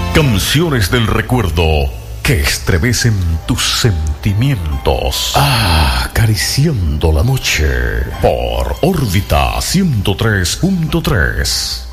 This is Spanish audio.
Canciones del recuerdo que estremecen tus sentimientos. Acariciando la noche por órbita 103.3.